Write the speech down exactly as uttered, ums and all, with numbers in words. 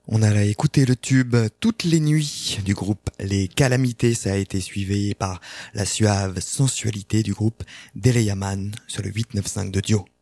On a écouté le tube Toutes les nuits du groupe Les Calamités. Ça a été suivi par la suave sensualité du groupe Deleyaman sur le huit neuf cinq de Dio.